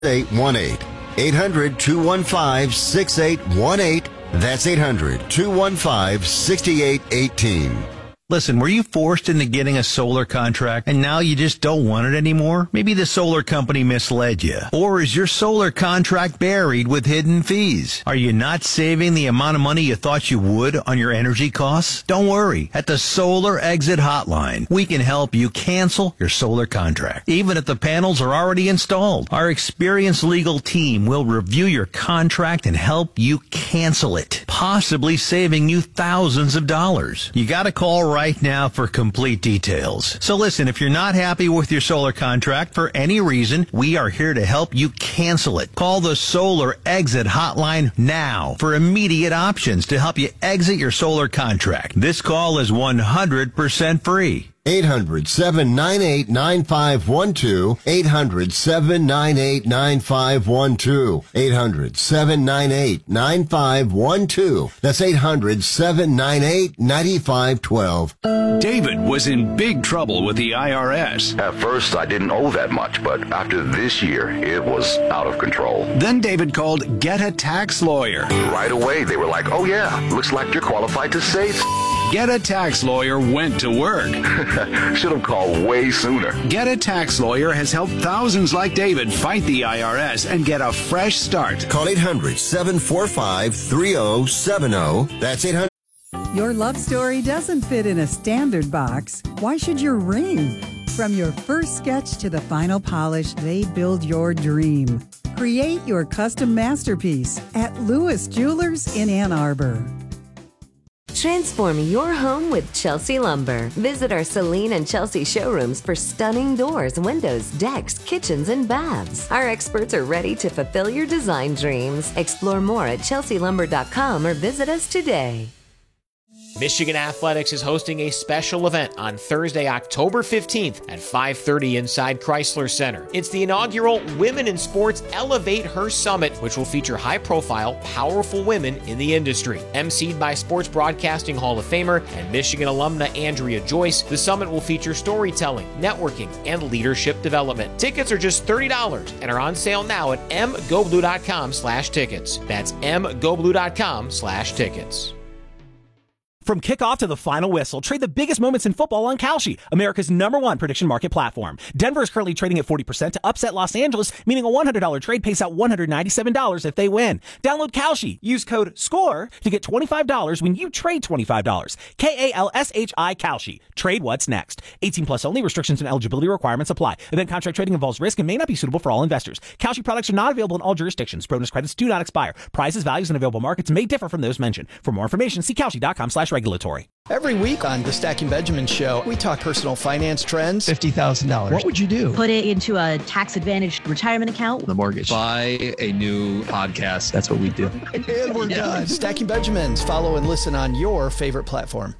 818. 800-215-6818. That's 800-215-6818. Listen, were you forced into getting a solar contract and now you just don't want it anymore? Maybe the solar company misled you. Or is your solar contract buried with hidden fees? Are you not saving the amount of money you thought you would on your energy costs? Don't worry. At the Solar Exit Hotline, we can help you cancel your solar contract, even if the panels are already installed. Our experienced legal team will review your contract and help you cancel it, possibly saving you thousands of dollars. You gotta call right now for complete details. So listen, if you're not happy with your solar contract for any reason, we are here to help you cancel it. Call the Solar Exit Hotline now for immediate options to help you exit your solar contract. This call is 100% free. 800-798-9512. 800-798-9512. 800-798-9512. That's 800-798-9512. David was in big trouble with the IRS. At first, I didn't owe that much, but after this year, it was out of control. Then David called Get a Tax Lawyer. Right away, they were like, oh yeah, looks like you're qualified to save. Get a Tax Lawyer went to work. Should have called way sooner. Get a Tax Lawyer has helped thousands like David fight the IRS and get a fresh start. Call 800-745-3070. That's 800. Your love story doesn't fit in a standard box. Why should your ring? From your first sketch to the final polish, they build your dream. Create your custom masterpiece at Lewis Jewelers in Ann Arbor. Transform your home with Chelsea Lumber. Visit our Celine and Chelsea showrooms for stunning doors, windows, decks, kitchens, and baths. Our experts are ready to fulfill your design dreams. Explore more at chelsealumber.com or visit us today. Michigan Athletics is hosting a special event on Thursday, October 15th at 5:30 inside Chrysler Center. It's the inaugural Women in Sports Elevate Her Summit, which will feature high-profile, powerful women in the industry. emceed by Sports Broadcasting Hall of Famer and Michigan alumna Andrea Joyce, the summit will feature storytelling, networking, and leadership development. Tickets are just $30 and are on sale now at mgoblue.com/tickets. That's mgoblue.com/tickets. From kickoff to the final whistle, trade the biggest moments in football on Kalshi, America's #1 prediction market platform. Denver is currently trading at 40% to upset Los Angeles, meaning a $100 trade pays out $197 if they win. Download Kalshi. Use code SCORE to get $25 when you trade $25. KALSHI Kalshi. Trade what's next. 18 plus only. Restrictions and eligibility requirements apply. Event contract trading involves risk and may not be suitable for all investors. Kalshi products are not available in all jurisdictions. Bonus credits do not expire. Prizes, values, and available markets may differ from those mentioned. For more information, see Kalshi.com/regulatory. Every week on the Stacking Benjamin Show, we talk personal finance trends. $50,000. What would you do? Put it into a tax-advantaged retirement account. The mortgage. Buy a new podcast. That's what we do. And we're done. Stacking Benjamins. Follow and listen on your favorite platform.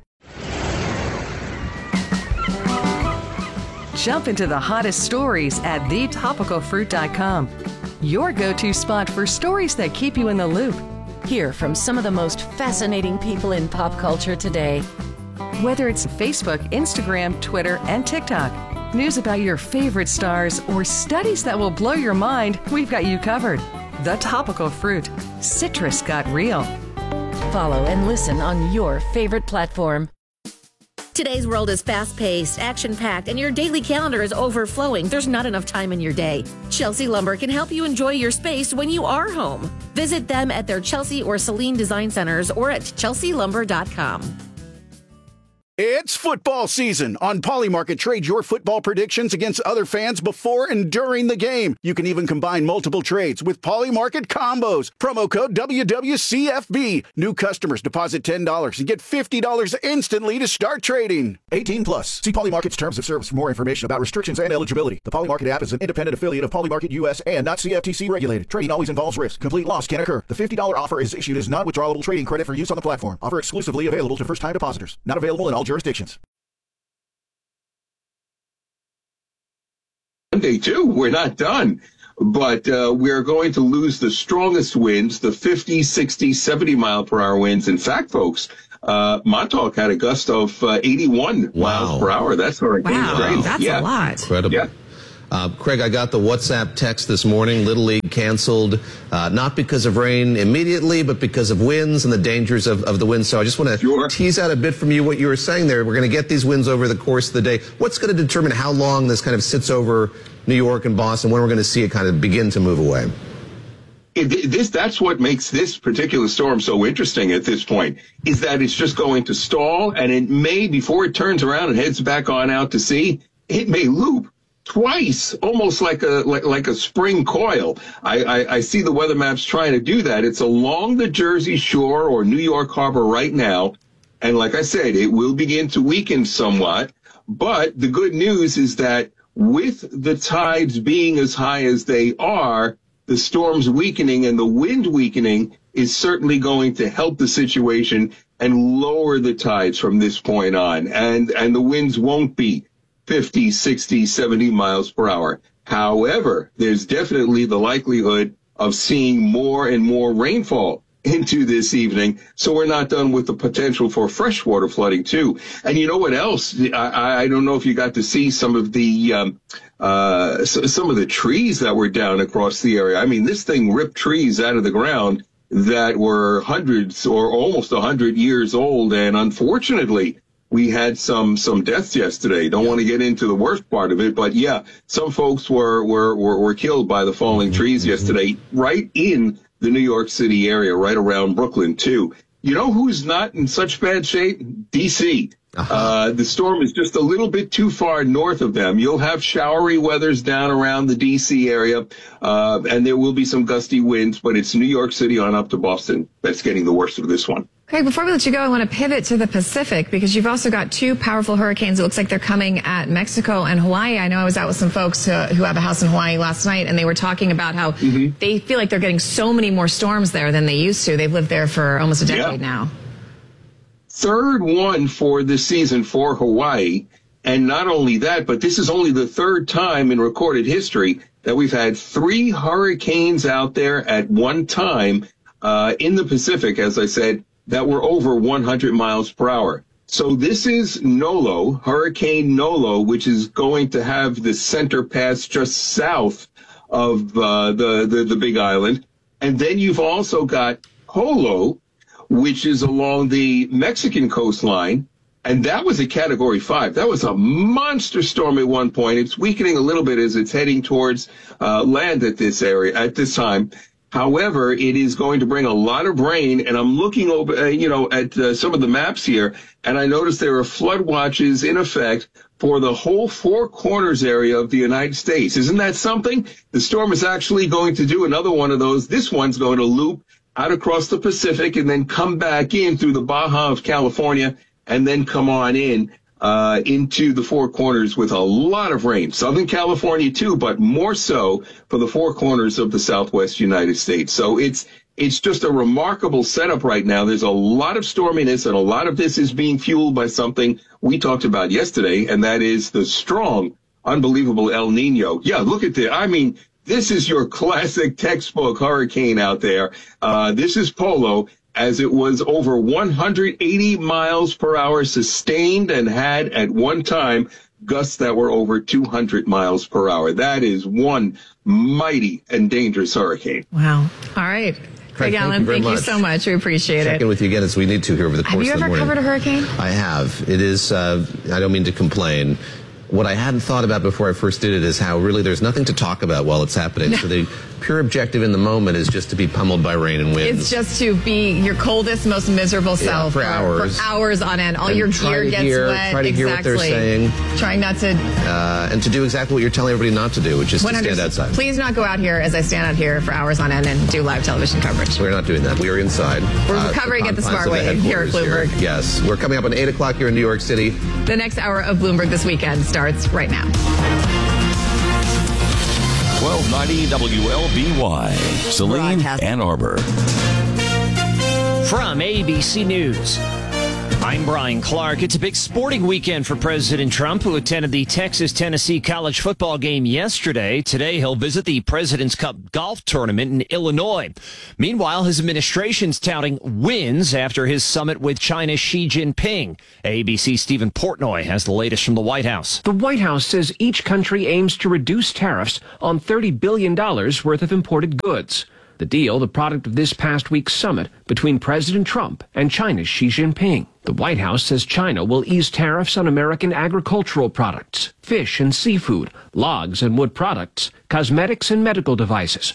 Jump into the hottest stories at thetopicalfruit.com. Your go-to spot for stories that keep you in the loop. Hear from some of the most fascinating people in pop culture today. Whether it's Facebook, Instagram, Twitter, and TikTok, news about your favorite stars, or studies that will blow your mind, we've got you covered. The Topical Fruit. Citrus got real. Follow and listen on your favorite platform. Today's world is fast-paced, action-packed, and your daily calendar is overflowing. There's not enough time in your day. Chelsea Lumber can help you enjoy your space when you are home. Visit them at their Chelsea or Celine Design Centers or at chelsealumber.com. It's football season. On Polymarket, trade your football predictions against other fans before and during the game. You can even combine multiple trades with Polymarket combos. Promo code WWCFB. New customers deposit $10 and get $50 instantly to start trading. 18 plus. See Polymarket's terms of service for more information about restrictions and eligibility. The Polymarket app is an independent affiliate of Polymarket US and not CFTC regulated. Trading always involves risk. Complete loss can occur. The $50 offer is issued as non-withdrawable trading credit for use on the platform. Offer exclusively available to first-time depositors. Not available in all jurisdictions. Monday, too. We're not done. But we're going to lose the strongest winds, the 50, 60, 70-mile-per-hour winds. In fact, folks, Montauk had a gust of 81 miles per hour. That's hurricane. Wow, that's a lot. Incredible. Yeah. Craig, I got the WhatsApp text this morning. Little League canceled, not because of rain immediately, but because of winds and the dangers of the winds. So I just want to tease out a bit from you what you were saying there. We're going to get these winds over the course of the day. What's going to determine how long this kind of sits over New York and Boston, when we're going to see it kind of begin to move away? That's what makes this particular storm so interesting at this point, is that it's just going to stall, and it may, before it turns around and heads back on out to sea, it may loop twice, almost like a spring coil. I see the weather maps trying to do that. It's along the Jersey Shore or New York Harbor right now, and like I said, it will begin to weaken somewhat. But the good news is that with the tides being as high as they are, the storm's weakening and the wind weakening is certainly going to help the situation and lower the tides from this point on. And the winds won't be 50, 60, 70 miles per hour. However, there's definitely the likelihood of seeing more and more rainfall into this evening. So we're not done with the potential for freshwater flooding too. And you know what else? I don't know if you got to see some of the trees that were down across the area. I mean, this thing ripped trees out of the ground that were hundreds or almost 100 years old. And unfortunately, we had some deaths yesterday. Don't want to get into the worst part of it, but yeah, some folks were killed by the falling trees yesterday, right in the New York City area, right around Brooklyn too. You know who's not in such bad shape? DC. The storm is just a little bit too far north of them. You'll have showery weathers down around the DC area, and there will be some gusty winds, but it's New York City on up to Boston that's getting the worst of this one. Craig, before we let you go, I want to pivot to the Pacific because you've also got two powerful hurricanes. It looks like they're coming at Mexico and Hawaii. I know I was out with some folks who have a house in Hawaii last night, and they were talking about how they feel like they're getting so many more storms there than they used to. They've lived there for almost a decade now. Third one for this season for Hawaii. And not only that, but this is only the third time in recorded history that we've had 3 hurricanes out there at one time in the Pacific, as I said, that were over 100 miles per hour. So this is Nolo, Hurricane Nolo, which is going to have the center pass just south of the Big Island. And then you've also got Polo, which is along the Mexican coastline. And that was a Category 5. That was a monster storm at one point. It's weakening a little bit as it's heading towards land at this area at this time. However, it is going to bring a lot of rain, and I'm looking over, at some of the maps here, and I noticed there are flood watches in effect for the whole Four Corners area of the United States. Isn't that something? The storm is actually going to do another one of those. This one's going to loop out across the Pacific and then come back in through the Baja of California and then come on in into the Four Corners with a lot of rain. Southern California too, but more so for the Four Corners of the Southwest United States. So it's just a remarkable setup right now. There's a lot of storminess, and a lot of this is being fueled by something we talked about yesterday, and that is the strong, unbelievable El Nino. Yeah, look at this. I mean, this is your classic textbook hurricane out there. This is Polo, as it was over 180 miles per hour sustained and had at one time gusts that were over 200 miles per hour. That is one mighty and dangerous hurricane. Wow. All right. Craig Allen, thank you so much. We appreciate it. Check in with you again as we need to here over the course of the morning. Have you ever covered a hurricane? I have. It is, I don't mean to complain. What I hadn't thought about before I first did it is how really there's nothing to talk about while it's happening. So the pure objective in the moment is just to be pummeled by rain and wind. It's just to be your coldest, most miserable self for hours. For hours on end. All your gear gets wet. Try to hear what they're saying. Trying not to... and to do exactly what you're telling everybody not to do, which is to stand outside. Please not go out here as I stand out here for hours on end and do live television coverage. We're not doing that. We are inside. We're covering it the smart way here at Bloomberg. Here. Yes. We're coming up on 8 o'clock here in New York City. The next hour of Bloomberg This Weekend starts right now. 1290 WLBY, Saline, Ann Arbor. From ABC News. I'm Brian Clark. It's a big sporting weekend for President Trump, who attended the Texas-Tennessee college football game yesterday. Today, he'll visit the President's Cup golf tournament in Illinois. Meanwhile, his administration's touting wins after his summit with China's Xi Jinping. ABC's Stephen Portnoy has the latest from the White House. The White House says each country aims to reduce tariffs on $30 billion worth of imported goods. The deal, the product of this past week's summit between President Trump and China's Xi Jinping. The White House says China will ease tariffs on American agricultural products, fish and seafood, logs and wood products, cosmetics and medical devices.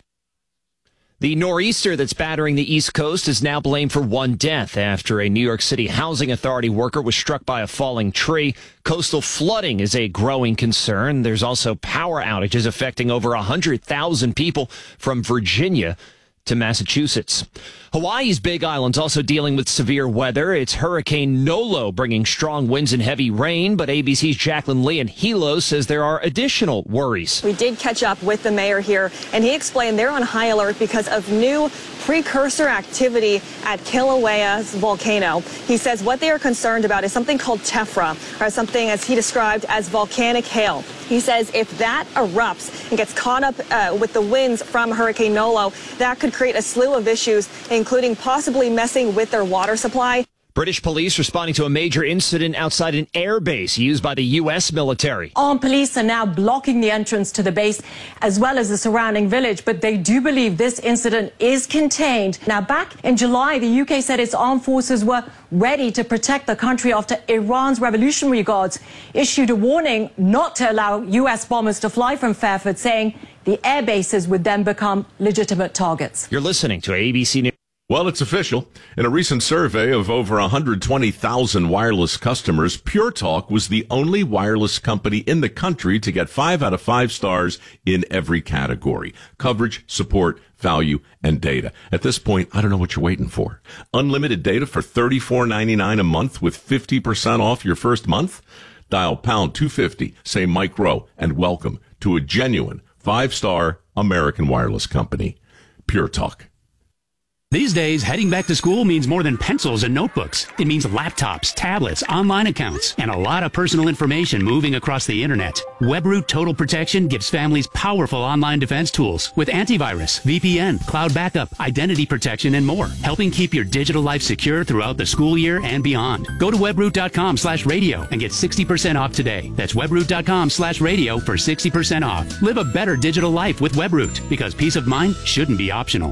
The nor'easter that's battering the East Coast is now blamed for one death after a New York City Housing Authority worker was struck by a falling tree. Coastal flooding is a growing concern. There's also power outages affecting over 100,000 people from Virginia to Massachusetts. Hawaii's Big Island's also dealing with severe weather. It's Hurricane Nolo bringing strong winds and heavy rain, but ABC's Jacqueline Lee in Hilo says there are additional worries. We did catch up with the mayor here, and he explained they're on high alert because of new precursor activity at Kilauea's volcano. He says what they are concerned about is something called tephra, or something as he described as volcanic hail. He says if that erupts and gets caught up with the winds from Hurricane Nolo, that could create a slew of issues, including possibly messing with their water supply. British police responding to a major incident outside an air base used by the U.S. military. Armed police are now blocking the entrance to the base as well as the surrounding village, but they do believe this incident is contained. Now, back in July, the UK said its armed forces were ready to protect the country after Iran's Revolutionary Guards issued a warning not to allow U.S. bombers to fly from Fairford, saying the air bases would then become legitimate targets. You're listening to ABC News. Well, it's official. In a recent survey of over 120,000 wireless customers, Pure Talk was the only wireless company in the country to get 5 out of 5 stars in every category: coverage, support, value, and data. At this point, I don't know what you're waiting for. Unlimited data for $34.99 a month with 50% off your first month? Dial pound 250, say Mike Rowe, and welcome to a genuine 5-star American wireless company. Pure Talk. These days, heading back to school means more than pencils and notebooks. It means laptops, tablets, online accounts, and a lot of personal information moving across the internet. WebRoot Total Protection gives families powerful online defense tools with antivirus, VPN, cloud backup, identity protection, and more, helping keep your digital life secure throughout the school year and beyond. Go to webroot.com/radio and get 60% off today. That's webroot.com/radio for 60% off. Live a better digital life with WebRoot, because peace of mind shouldn't be optional.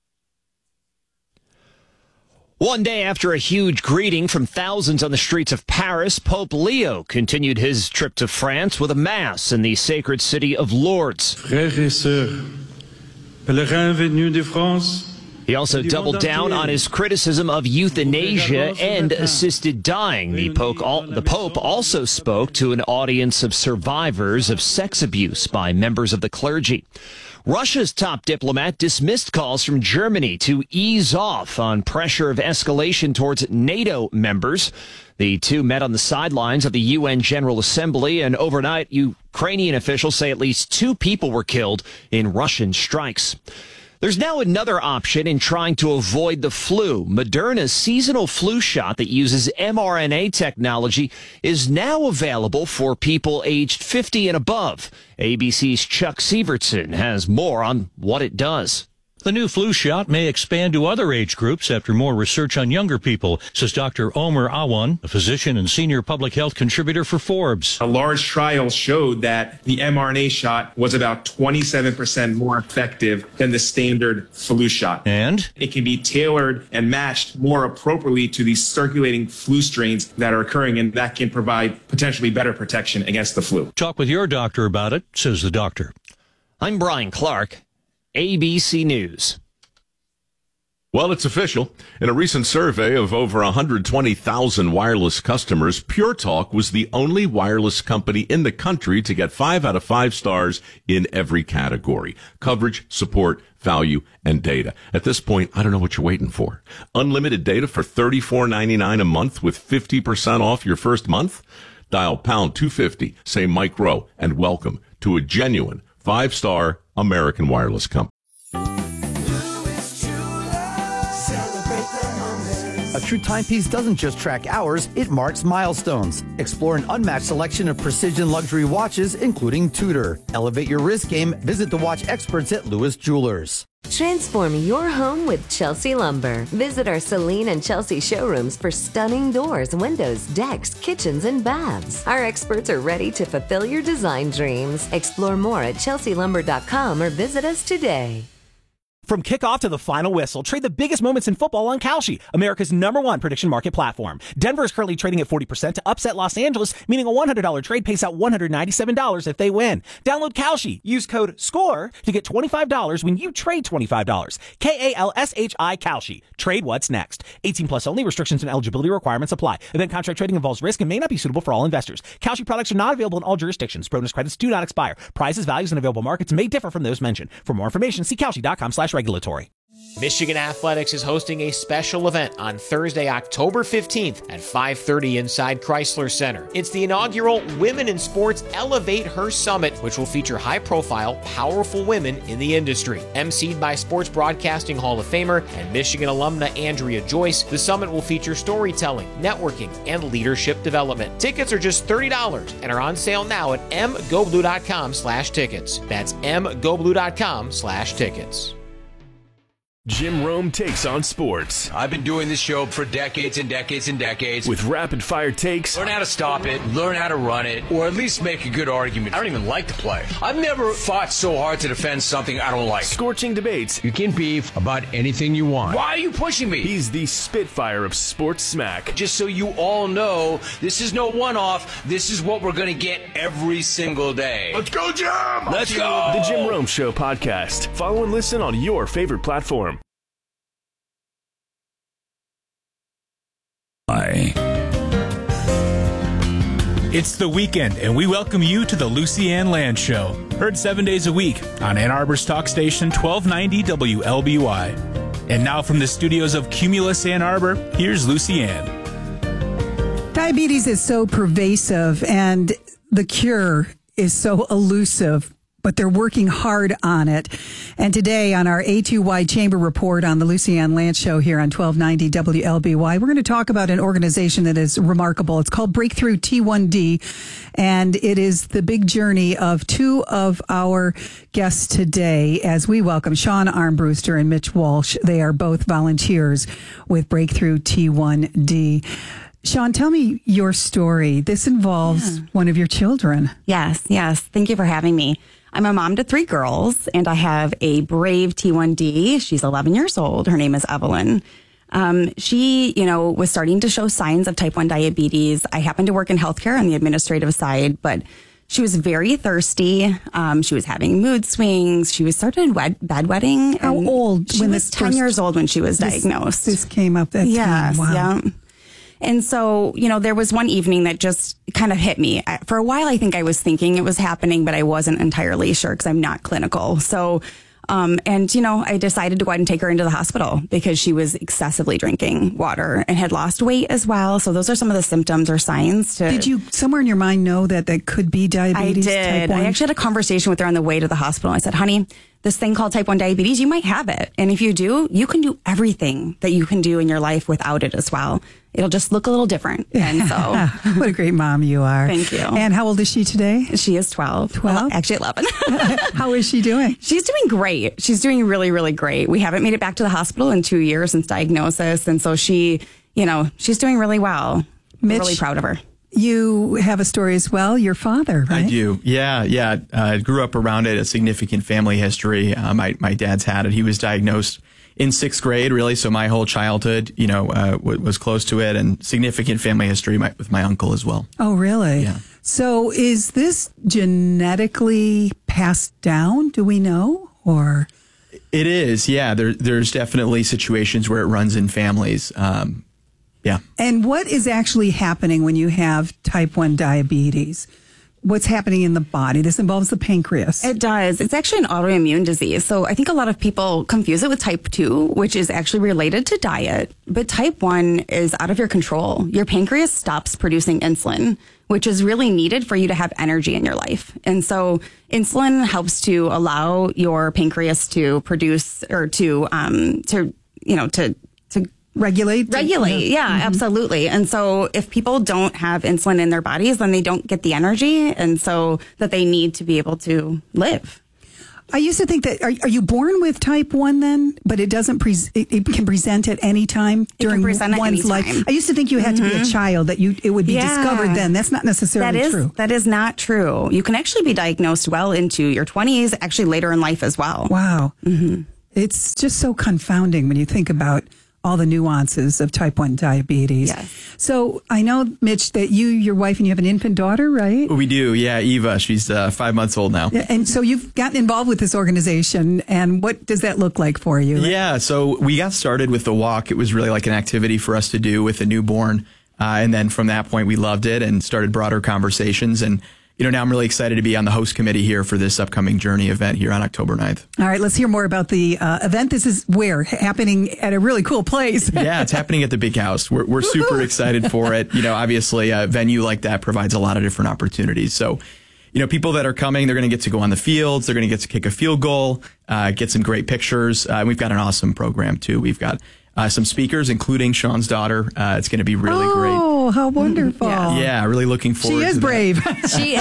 One day after a huge greeting from thousands on the streets of Paris, Pope Leo continued his trip to France with a mass in the sacred city of Lourdes. Frères et sœurs, pèlerins venus de France. He also doubled down on his criticism of euthanasia and assisted dying. The Pope also spoke to an audience of survivors of sex abuse by members of the clergy. Russia's top diplomat dismissed calls from Germany to ease off on pressure of escalation towards NATO members. The two met on the sidelines of the UN General Assembly, and overnight, Ukrainian officials say at least 2 people were killed in Russian strikes. There's now another option in trying to avoid the flu. Moderna's seasonal flu shot that uses mRNA technology is now available for people aged 50 and above. ABC's Chuck Sievertson has more on what it does. The new flu shot may expand to other age groups after more research on younger people, says Dr. Omer Awan, a physician and senior public health contributor for Forbes. A large trial showed that the mRNA shot was about 27% more effective than the standard flu shot. And it can be tailored and matched more appropriately to the circulating flu strains that are occurring, and that can provide potentially better protection against the flu. Talk with your doctor about it, says the doctor. I'm Brian Clark. ABC News. Well, it's official. In a recent survey of over 120,000 wireless customers, Pure Talk was the only wireless company in the country to get 5 out of 5 stars in every category: coverage, support, value, and data. At this point, I don't know what you're waiting for. Unlimited data for $34.99 a month with 50% off your first month? Dial pound 250, say Mike Rowe, and welcome to a genuine 5-star American wireless company. A true timepiece doesn't just track hours, it marks milestones. Explore an unmatched selection of precision luxury watches, including Tudor. Elevate your wrist game. Visit the watch experts at Lewis Jewelers. Transform your home with Chelsea Lumber. Visit our Celine and Chelsea showrooms for stunning doors, windows, decks, kitchens, and baths. Our experts are ready to fulfill your design dreams. Explore more at chelsealumber.com or visit us today. From kickoff to the final whistle, trade the biggest moments in football on Kalshi, America's #1 prediction market platform. Denver is currently trading at 40% to upset Los Angeles, meaning a $100 trade pays out $197 if they win. Download Kalshi. Use code SCORE to get $25 when you trade $25. KALSHI Kalshi. Trade what's next. 18 plus only. Restrictions and eligibility requirements apply. Event contract trading involves risk and may not be suitable for all investors. Kalshi products are not available in all jurisdictions. Bonus credits do not expire. Prices, values, and available markets may differ from those mentioned. For more information, see Kalshi.com/regulatory. Michigan Athletics is hosting a special event on Thursday, October 15th at 5:30 inside Chrysler Center. It's the inaugural Women in Sports Elevate Her Summit, which will feature high-profile, powerful women in the industry. emceed by Sports Broadcasting Hall of Famer and Michigan alumna Andrea Joyce, the summit will feature storytelling, networking, and leadership development. Tickets are just $30 and are on sale now at mgoblue.com/tickets. That's mgoblue.com/tickets. Jim Rome takes on sports. I've been doing this show for decades and decades and decades. With rapid-fire takes. Learn how to stop it, learn how to run it, or at least make a good argument. I don't even like the play. I've never fought so hard to defend something I don't like. Scorching debates. You can beef about anything you want. Why are you pushing me? He's the Spitfire of sports smack. Just so you all know, this is no one-off. This is what we're going to get every single day. Let's go, Jim! Let's go! The Jim Rome Show podcast. Follow and listen on your favorite platform. It's the weekend, and we welcome you to the Lucy Ann Land Show. Heard 7 days a week on Ann Arbor's talk station, 1290 WLBY. And now from the studios of Cumulus Ann Arbor, here's Lucy Ann. Diabetes is so pervasive, and the cure is so elusive, but they're working hard on it. And today on our A2Y Chamber Report on the Lucy Ann Land Show here on 1290 WLBY, we're going to talk about an organization that is remarkable. It's called Breakthrough T1D, and it is the big journey of two of our guests today as we welcome Sean Armbruster and Mitch Walsh. They are both volunteers with Breakthrough T1D. Sean, tell me your story. This involves one of your children. Yes. Thank you for having me. I'm a mom to 3 girls, and I have a brave T1D. She's 11 years old. Her name is Evelyn. She, was starting to show signs of type 1 diabetes. I happen to work in healthcare on the administrative side, but she was very thirsty. She was having mood swings. She was started bedwetting. How old? She was 10 years old when she was diagnosed. This came up that time. Wow. Yeah. And so, there was one evening that just kind of hit me. For a while, I think I was thinking it was happening, but I wasn't entirely sure because I'm not clinical. So, I decided to go ahead and take her into the hospital because she was excessively drinking water and had lost weight as well. So those are some of the symptoms or signs. Did you somewhere in your mind know that could be diabetes? I did. Type 1? I actually had a conversation with her on the way to the hospital. I said, honey, this thing called type 1 diabetes, you might have it. And if you do, you can do everything that you can do in your life without it as well. It'll just look a little different. And so, what a great mom you are. Thank you. And how old is she today? She is 12. 12? Well, actually 11. How is she doing? She's doing great. She's doing really, really great. We haven't made it back to the hospital in 2 years since diagnosis. And so she's doing really well. Mitch, really proud of her. You have a story as well. Your father, right? I do. Yeah. I grew up around it, a significant family history. My dad's had it. He was diagnosed in 6th grade, really. So my whole childhood, was close to it, and significant family history with my uncle as well. Oh, really? Yeah. So is this genetically passed down? Do we know? Or it is. Yeah. There's definitely situations where it runs in families. Yeah. And what is actually happening when you have type 1 diabetes? What's happening in the body? This involves the pancreas. It does. It's actually an autoimmune disease. So I think a lot of people confuse it with type 2, which is actually related to diet. But type 1 is out of your control. Your pancreas stops producing insulin, which is really needed for you to have energy in your life. And so insulin helps to allow your pancreas to produce or to regulate. Absolutely. And so if people don't have insulin in their bodies, then they don't get the energy, and so that they need to be able to live. I used to think that, are you born with type 1 then? But it doesn't, it can present at any time during one's life. I used to think you had to be a child, that it would be discovered then. That's not necessarily true. That is not true. You can actually be diagnosed well into your 20s, actually later in life as well. Wow. Mm-hmm. It's just so confounding when you think about all the nuances of type 1 diabetes. Yes. So I know, Mitch, that your wife, and you have an infant daughter, right? We do, yeah. Eva, she's 5 months old now. Yeah, and so you've gotten involved with this organization, and what does that look like for you? Yeah, so we got started with the walk. It was really like an activity for us to do with a newborn. And then from that point, we loved it and started broader conversations. And now I'm really excited to be on the host committee here for this upcoming Journey event here on October 9th. All right, let's hear more about the event. This is where? Happening at a really cool place. Yeah, it's happening at the Big House. We're super excited for it. Obviously a venue like that provides a lot of different opportunities. So, people that are coming, they're going to get to go on the fields. They're going to get to kick a field goal, get some great pictures. We've got an awesome program too. We've got some speakers, incling Sean's daughter. It's going to be really great. Oh, how wonderful. Yeah, really looking forward to She is brave. She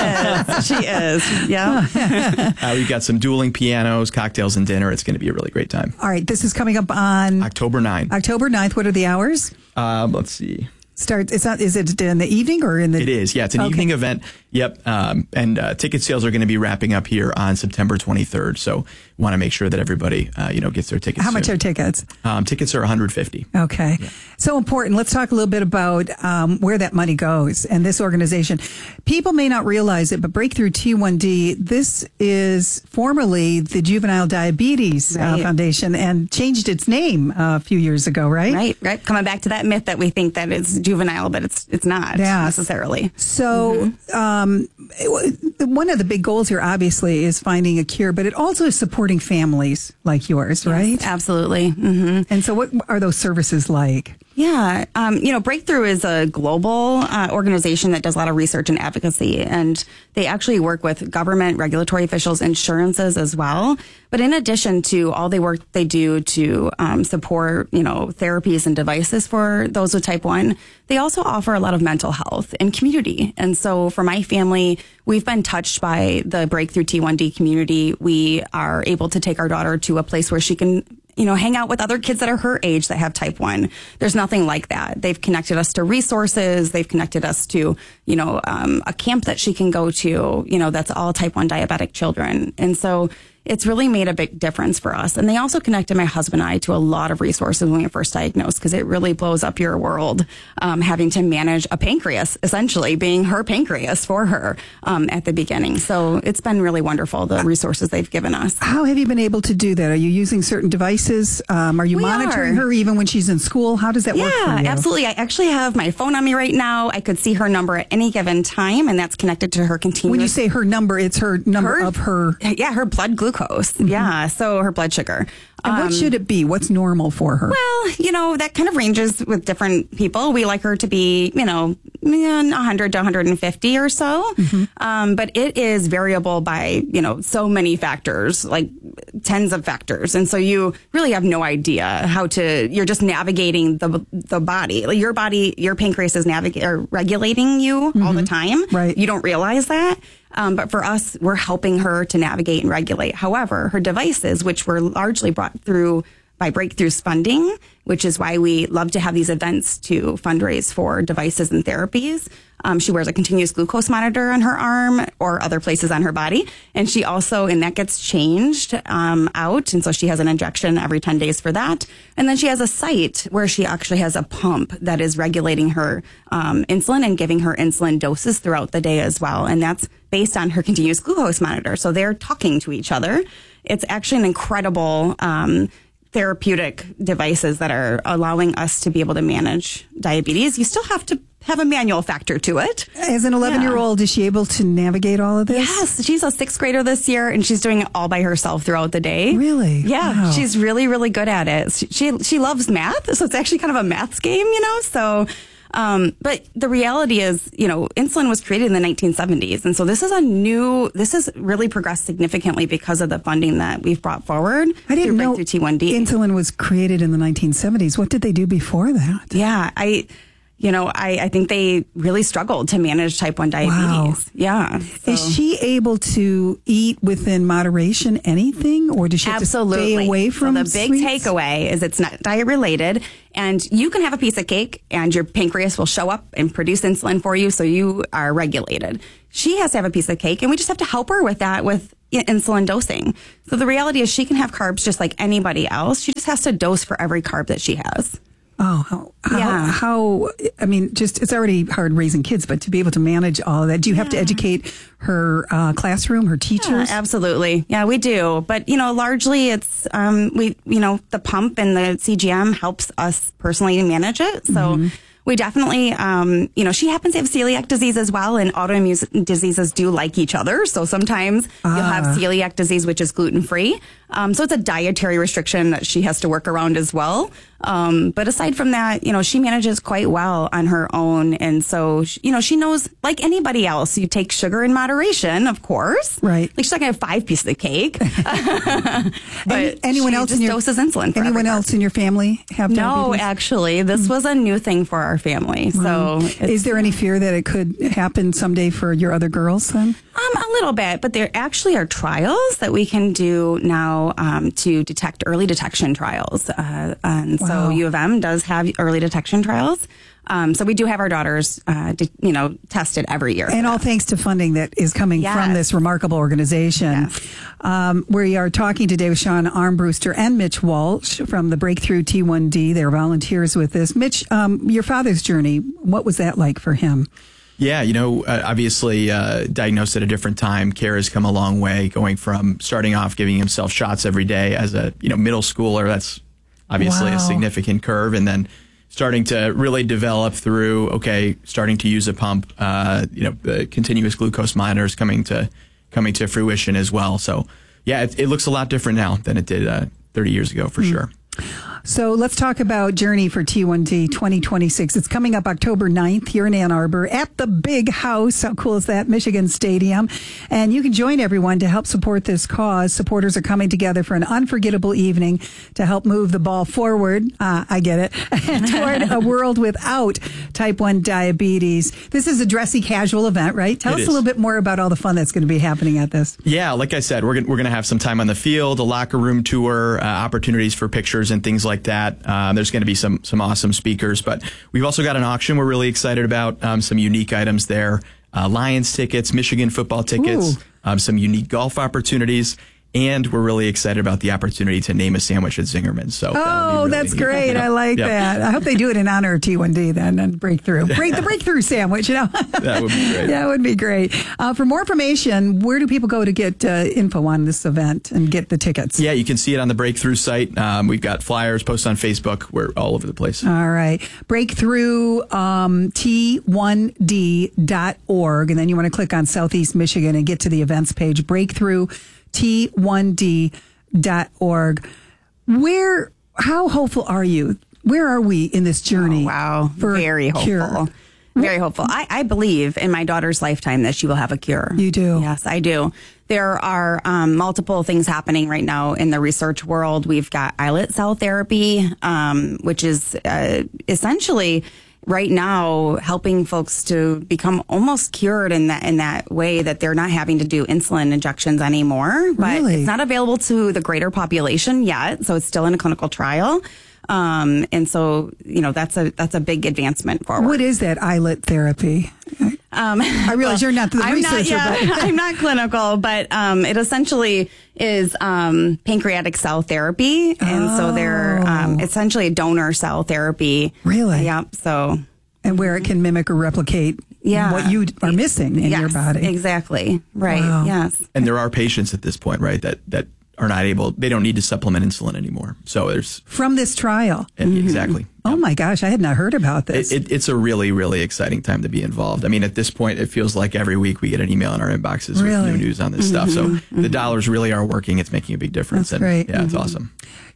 is. Yeah. We've got some dueling pianos, cocktails, and dinner. It's going to be a really great time. All right, this is coming up on October 9th. October 9th. What are the hours? Let's see. Is it in the evening or in the? It is. Yeah, it's an evening event. Yep. And ticket sales are going to be wrapping up here on September 23rd. So want to make sure that everybody, gets their tickets. How much are tickets? Tickets are $150. Okay. Yeah. So important. Let's talk a little bit about where that money goes and this organization. People may not realize it, but Breakthrough T1D, this is formerly the Juvenile Diabetes Foundation, and changed its name a few years ago, right? Right. Coming back to that myth that we think that it's juvenile, but it's not necessarily. So one of the big goals here, obviously, is finding a cure, but it also is supporting families like yours, right? Yes, absolutely. Mm-hmm. And so what are those services like? Yeah. Breakthrough is a global organization that does a lot of research and advocacy, and they actually work with government, regulatory officials, insurances as well. But in addition to all the work they do to support, therapies and devices for those with type 1, they also offer a lot of mental health and community. And so for my family, we've been touched by the Breakthrough T1D community. We are able to take our daughter to a place where she can hang out with other kids that are her age that have type 1. There's nothing like that. They've connected us to resources. They've connected us to, a camp that she can go to, that's all type 1 diabetic children. And so it's really made a big difference for us. And they also connected my husband and I to a lot of resources when we were first diagnosed, because it really blows up your world, having to manage a pancreas, essentially being her pancreas for her at the beginning. So it's been really wonderful, the resources they've given us. How have you been able to do that? Are you using certain devices? Are you monitoring her even when she's in school? How does that work for you? Yeah, absolutely. I actually have my phone on me right now. I could see her number at any given time, and that's connected to her continuous. When you say her number, it's her number of her... Yeah, her blood glucose. Mm-hmm. Yeah, so her blood sugar. And what should it be? What's normal for her? Well, that kind of ranges with different people. We like her to be, 100 to 150 or so. Mm-hmm. But it is variable by, so many factors, like tens of factors. And so you really have no idea you're just navigating the body. Like your pancreas is regulating you all the time. Right. You don't realize that. But for us, we're helping her to navigate and regulate. However, her devices, which were largely brought through by Breakthrough's funding, which is why we love to have these events to fundraise for devices and therapies. She wears a continuous glucose monitor on her arm or other places on her body. And she also, and that gets changed out. And so she has an injection every 10 days for that. And then she has a site where she actually has a pump that is regulating her insulin and giving her insulin doses throughout the day as well. And that's based on her continuous glucose monitor. So they're talking to each other. It's actually an incredible therapeutic devices that are allowing us to be able to manage diabetes. You still have to have a manual factor to it. As an 11-year-old, is she able to navigate all of this? Yes. She's a 6th grader this year, and she's doing it all by herself throughout the day. Really? Yeah. Wow. She's really, really good at it. She loves math, so it's actually kind of a maths game, So But the reality is, insulin was created in the 1970s. And so this has really progressed significantly because of the funding that we've brought forward. I didn't know T1D. Insulin was created in the 1970s. What did they do before that? Yeah, I think they really struggled to manage type 1 diabetes. Wow. Yeah. So. Is she able to eat within moderation anything, or does she have to stay away from the big sweets? Takeaway is it's not diet related, and you can have a piece of cake and your pancreas will show up and produce insulin for you, so you are regulated. She has to have a piece of cake, and we just have to help her with that with insulin dosing. So the reality is she can have carbs just like anybody else. She just has to dose for every carb that she has. Oh, how, I mean, it's already hard raising kids, but to be able to manage all of that, do you have to educate her classroom, her teachers? Yeah, absolutely. Yeah, we do. But, largely it's, the pump and the CGM helps us personally manage it. So we definitely, she happens to have celiac disease as well, and autoimmune diseases do like each other. So sometimes you'll have celiac disease, which is gluten-free. So it's a dietary restriction that she has to work around as well. But aside from that, she manages quite well on her own. And so, she knows, like anybody else, you take sugar in moderation, of course. Right. Like she's not going to have 5 pieces of cake. But anyone else doses insulin for anyone else in your family have diabetes? No, actually, this was a new thing for our family. So is there any fear that it could happen someday for your other girls then? A little bit, but there actually are trials that we can do now to detect early detection trials. And so U of M does have early detection trials. So we do have our daughters, tested every year. And all thanks to funding that is coming from this remarkable organization. Yes. We are talking today with Sean Armbruster and Mitch Walsh from the Breakthrough T1D. They're volunteers with this. Mitch, your father's journey, what was that like for him? Yeah, obviously diagnosed at a different time. Care has come a long way, going from starting off giving himself shots every day as a middle schooler. That's obviously a significant curve, and then starting to really develop through starting to use a pump. The continuous glucose monitors coming to fruition as well. So yeah, it looks a lot different now than it did 30 years ago for sure. So let's talk about Journey for T1D 2026. It's coming up October 9th here in Ann Arbor at the Big House. How cool is that? Michigan Stadium. And you can join everyone to help support this cause. Supporters are coming together for an unforgettable evening to help move the ball forward. I get it. Toward a world without type 1 diabetes. This is a dressy, casual event, right? Tell us a little bit more about all the fun that's going to be happening at this. Yeah, like I said, we're going to have some time on the field, a locker room tour, opportunities for pictures and things like that. There's going to be some awesome speakers, but we've also got an auction we're really excited about, some unique items there, Lions tickets, Michigan football tickets, some unique golf opportunities. And we're really excited about the opportunity to name a sandwich at Zingerman. So that's great. I like that. I hope they do it in honor of T1D then and Breakthrough. The Breakthrough sandwich, That would be great. That would be great. For more information, where do people go to get info on this event and get the tickets? Yeah, you can see it on the Breakthrough site. We've got flyers posted on Facebook. We're all over the place. All right. Breakthrough T1D.org. And then you want to click on Southeast Michigan and get to the events page. Breakthrough T1D.org. How hopeful are you? Where are we in this journey? Oh, wow. Very hopeful. Cure? Very hopeful. I believe in my daughter's lifetime that she will have a cure. You do? Yes, I do. There are multiple things happening right now in the research world. We've got islet cell therapy, which is essentially right now helping folks to become almost cured in that way that they're not having to do insulin injections anymore. But it's not available to the greater population yet, so it's still in a clinical trial. And so, that's a big advancement forward. What is that islet therapy? I realize you're not the researcher. I'm not clinical, but it essentially is pancreatic cell therapy. And so they're essentially a donor cell therapy. Really? Yep. So, and where it can mimic or replicate what you are missing in your body. Exactly. Right. Wow. Yes. And there are patients at this point, right, that are not able, they don't need to supplement insulin anymore. So there's... From this trial. Exactly. Oh my gosh, I had not heard about this. It's a really, really exciting time to be involved. I mean, at this point, it feels like every week we get an email in our inboxes with new news on this stuff. So the dollars really are working. It's making a big difference. That's great. Yeah, it's awesome.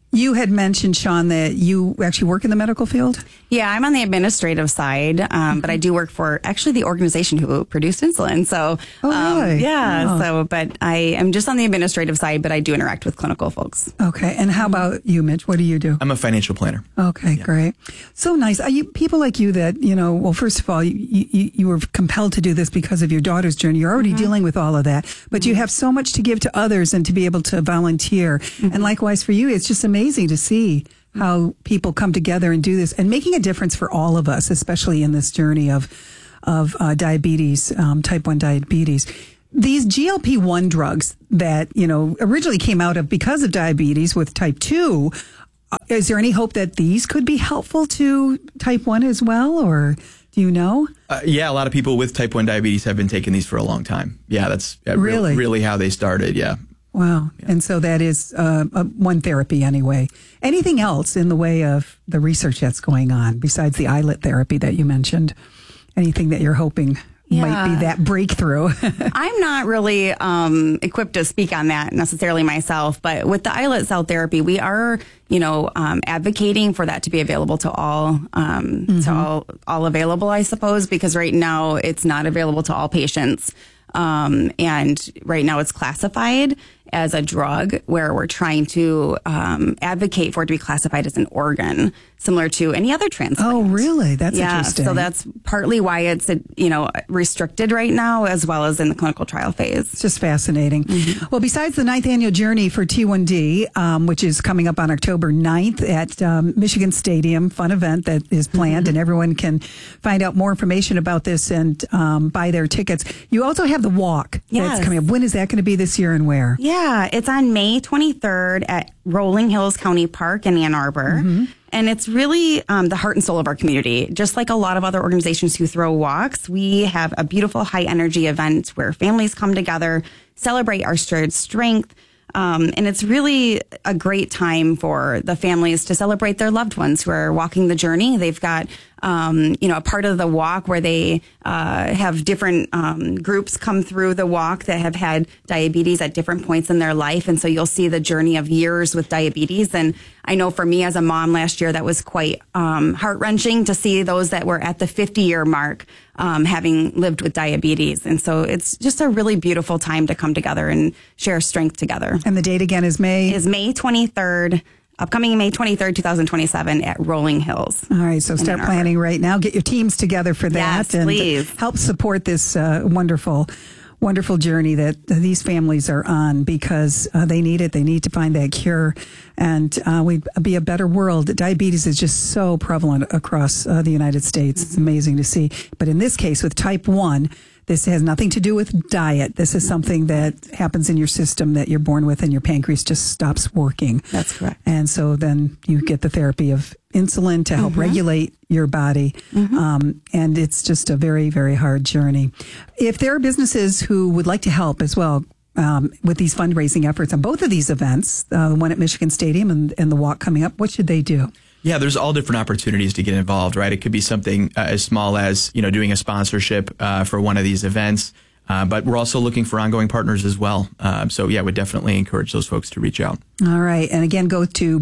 You had mentioned, Sean, that you actually work in the medical field? Yeah, I'm on the administrative side, but I do work for actually the organization who produced insulin. So, really? But I am just on the administrative side, but I do interact with clinical folks. Okay. And how about you, Mitch? What do you do? I'm a financial planner. Okay, great. So nice. Are you people like you that, well, first of all, you were compelled to do this because of your daughter's journey. You're already dealing with all of that, but you have so much to give to others and to be able to volunteer. And likewise for you, it's just amazing to see how people come together and do this and making a difference for all of us, especially in this journey of diabetes, type 1 diabetes. These GLP-1 drugs that, originally came out of because of diabetes with type 2, is there any hope that these could be helpful to type 1 as well, or do you know? Yeah, a lot of people with type 1 diabetes have been taking these for a long time. Yeah, that's really how they started, yeah. Wow. Yeah. And so that is one therapy anyway. Anything else in the way of the research that's going on besides the islet therapy that you mentioned? Anything that you're hoping might be that breakthrough? I'm not really equipped to speak on that necessarily myself, but with the islet cell therapy, we are, advocating for that to be available to all, to all available, I suppose, because right now it's not available to all patients. And right now it's classified as a drug where we're trying to advocate for it to be classified as an organ, similar to any other transplant. Oh, really? That's interesting. So that's partly why it's, restricted right now, as well as in the clinical trial phase. It's just fascinating. Well, besides the 9th annual Journey for T1D, which is coming up on October 9th at Michigan Stadium, fun event that is planned, and everyone can find out more information about this and buy their tickets. You also have the walk that's coming up. When is that going to be this year and where? Yeah, it's on May 23rd at Rolling Hills County Park in Ann Arbor. And it's really the heart and soul of our community. Just like a lot of other organizations who throw walks, we have a beautiful high energy event where families come together, celebrate our shared strength. And it's really a great time for the families to celebrate their loved ones who are walking the journey. They've got, a part of the walk where they have different groups come through the walk that have had diabetes at different points in their life. And so you'll see the journey of years with diabetes. And I know for me as a mom last year, that was quite heart-wrenching to see those that were at the 50-year mark having lived with diabetes. And so it's just a really beautiful time to come together and share strength together. And the date again is May 23rd. Upcoming May 23rd, 2027 at Rolling Hills. All right, so start planning right now. Get your teams together for that. Yes, and please. Help support this wonderful journey that these families are on, because they need it. They need to find that cure, and we'd be a better world. Diabetes is just so prevalent across the United States. It's amazing to see. But in this case, with type 1, this has nothing to do with diet. This is something that happens in your system that you're born with, and your pancreas just stops working. That's correct. And so then you get the therapy of insulin to help regulate your body. And it's just a very, very hard journey. If there are businesses who would like to help as well with these fundraising efforts on both of these events, the one at Michigan Stadium and the walk coming up, what should they do? Yeah, there's all different opportunities to get involved, right? It could be something as small as, doing a sponsorship for one of these events. But we're also looking for ongoing partners as well. So, yeah, would definitely encourage those folks to reach out. All right. And again, go to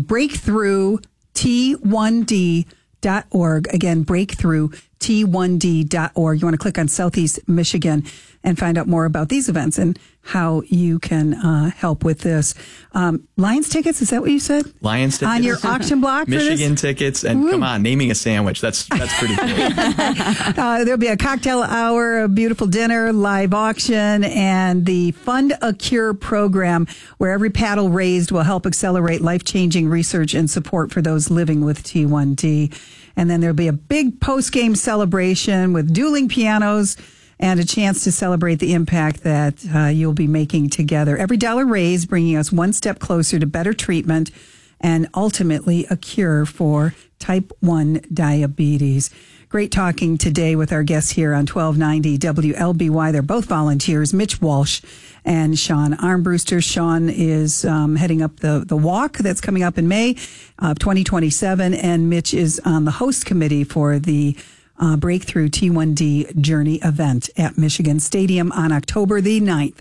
breakthrough-t1d.org. Again, breakthrough-t1d.org. You want to click on Southeast Michigan and find out more about these events and how you can help with this. Lions tickets, is that what you said? Lions tickets. On your auction block for Michigan this? tickets. And come on, naming a sandwich. That's pretty cool. There'll be a cocktail hour, a beautiful dinner, live auction, and the Fund a Cure program, where every paddle raised will help accelerate life-changing research and support for those living with T1D. And then there'll be a big post-game celebration with dueling pianos and a chance to celebrate the impact that you'll be making together. Every dollar raised bringing us one step closer to better treatment and ultimately a cure for type 1 diabetes. Great talking today with our guests here on 1290 WLBY. They're both volunteers, Mitch Walsh and Sean Armbruster. Sean is heading up the walk that's coming up in May of 2027, and Mitch is on the host committee for the Breakthrough T1D Journey event at Michigan Stadium on October the 9th.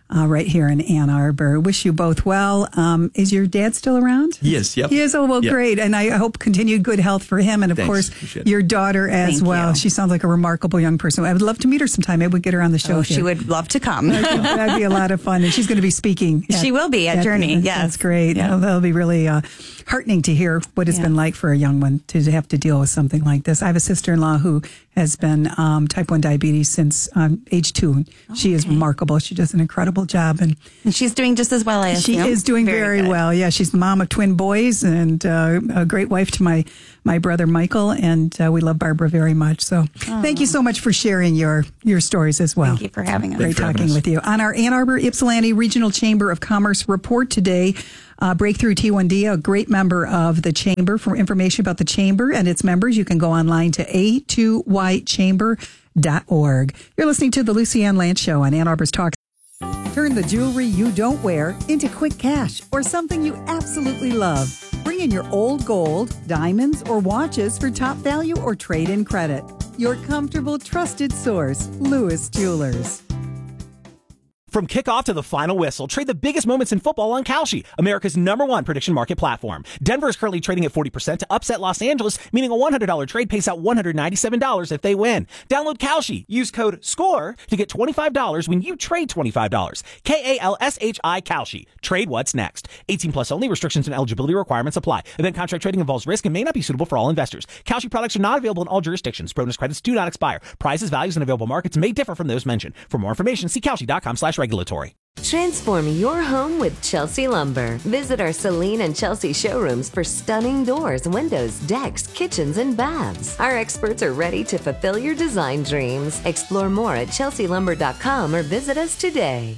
right here in Ann Arbor. Wish you both well. Is your dad still around? Yes. Yep. He is. Oh, well, yep. Great. And I hope continued good health for him. And of Thanks. course, Appreciate it. your daughter as Thank well. you. She sounds like a remarkable young person. I would love to meet her sometime. Maybe we'd get her on the show. She would love to come. That'd be a lot of fun. And she's going to be speaking. She will be at Journey. Yes. That's great. Yeah. That'll be really heartening to hear what it's been like for a young one to have to deal with something like this. I have a sister-in-law who has been type 1 diabetes since age 2. She is remarkable. She does an incredible job. And she's doing just as well, I assume. She is doing very well. Yeah, she's the mom of twin boys and a great wife to my brother Michael. And we love Barbara very much. So thank you so much for sharing your stories as well. Thank you for having us. Great talking with you. On our Ann Arbor Ypsilanti Regional Chamber of Commerce report today, Breakthrough T1D, a great member of the Chamber. For information about the Chamber and its members, you can go online to a2ychamber.org. You're listening to the Lucy Ann Lance Show on Ann Arbor's Talk. Turn the jewelry you don't wear into quick cash or something you absolutely love. Bring in your old gold, diamonds, or watches for top value or trade-in credit. Your comfortable, trusted source, Lewis Jewelers. From kickoff to the final whistle, trade the biggest moments in football on Kalshi, America's #1 prediction market platform. Denver is currently trading at 40% to upset Los Angeles, meaning a $100 trade pays out $197 if they win. Download Kalshi. Use code SCORE to get $25 when you trade $25. KALSHI Kalshi. Trade what's next. 18 plus only. Restrictions and eligibility requirements apply. Event contract trading involves risk and may not be suitable for all investors. Kalshi products are not available in all jurisdictions. Bonus credits do not expire. Prices, values, and available markets may differ from those mentioned. For more information, see Kalshi.com/regulatory. Transform your home with Chelsea Lumber. Visit our Celine and Chelsea showrooms for stunning doors, windows, decks, kitchens, and baths. Our experts are ready to fulfill your design dreams. Explore more at chelsealumber.com or visit us today.